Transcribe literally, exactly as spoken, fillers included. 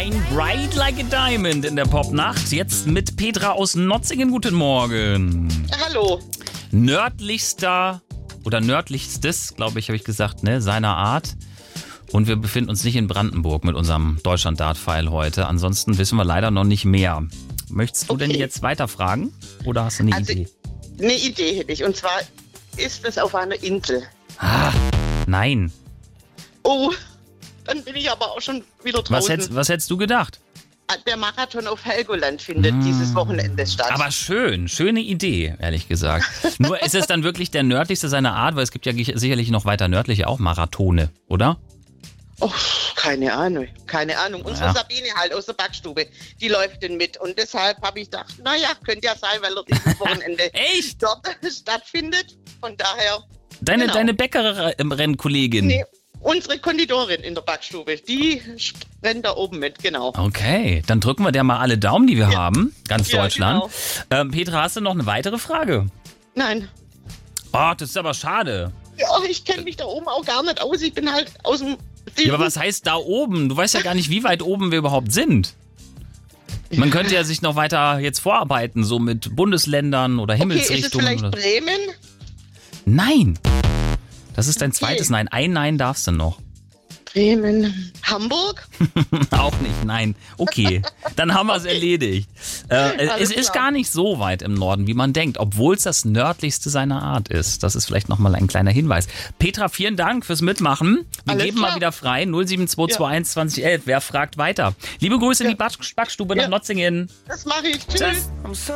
Shine Bright Like a Diamond in der Popnacht. Jetzt mit Petra aus Notzingen. Guten Morgen. Hallo. Nördlichster oder nördlichstes, glaube ich, habe ich gesagt, ne, seiner Art. Und wir befinden uns nicht in Brandenburg mit unserem Deutschland-Dart-File heute. Ansonsten wissen wir leider noch nicht mehr. Möchtest du okay. denn jetzt weiterfragen? Oder hast du eine also, Idee? Eine Idee hätte ich. Und zwar ist es auf einer Insel. Ah, nein. Oh, dann bin ich aber auch schon wieder draußen. Was hättest, was hättest du gedacht? Der Marathon auf Helgoland findet mmh. dieses Wochenende statt. Aber schön, schöne Idee, ehrlich gesagt. Nur ist es dann wirklich der nördlichste seiner Art, weil es gibt ja sicherlich noch weiter nördliche auch Marathone, oder? Oh, keine Ahnung, keine Ahnung. Unsere ja. Sabine halt aus der Backstube, die läuft denn mit. Und deshalb habe ich gedacht, naja, könnte ja sein, weil er dieses Wochenende Echt? dort stattfindet. Von daher. Deine, genau. deine Bäckerrennkollegin? Nee, unsere Konditorin in der Backstube, die rennt da oben mit, genau. Okay, dann drücken wir der mal alle Daumen, die wir ja. haben, ganz ja, Deutschland. Genau. Ähm, Petra, hast du noch eine weitere Frage? Nein. Oh, das ist aber schade. Ja, ich kenne mich da oben auch gar nicht aus. Ich bin halt aus dem... Ja, aber was heißt da oben? Du weißt ja gar nicht, wie weit oben wir überhaupt sind. Man könnte ja sich noch weiter jetzt vorarbeiten, so mit Bundesländern oder Himmelsrichtungen. Okay, ist es vielleicht Bremen? Nein. Das ist dein okay. zweites Nein. Ein Nein darfst du noch. Bremen, Hamburg? Auch nicht, nein. Okay, dann haben wir es okay. erledigt. Äh, es ist klar. gar nicht so weit im Norden, wie man denkt, obwohl es das nördlichste seiner Art ist. Das ist vielleicht nochmal ein kleiner Hinweis. Petra, vielen Dank fürs Mitmachen. Wir Alles geben klar. mal wieder frei. null sieben zwei zwei eins zwanzig elf. Wer fragt weiter? Liebe Grüße ja. in die Backstube ja. nach Notzingen. Das mache ich. Tschüss. Tschüss.